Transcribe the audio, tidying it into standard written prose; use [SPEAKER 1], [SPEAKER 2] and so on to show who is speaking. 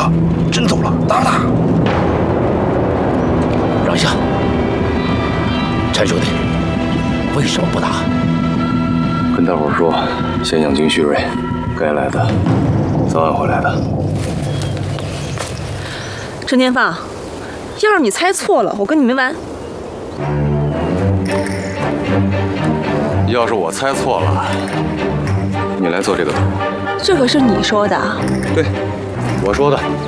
[SPEAKER 1] 了，真走了，打不打？
[SPEAKER 2] 让一下，陈兄弟，为什么不打？
[SPEAKER 3] 跟大伙说，先养精蓄锐，该来的早晚会来的。
[SPEAKER 4] 陈天放，要是你猜错了，我跟你没完。
[SPEAKER 3] 要是我猜错了，你来做这个赌。
[SPEAKER 4] 这可是你说的。
[SPEAKER 3] 对，我说的。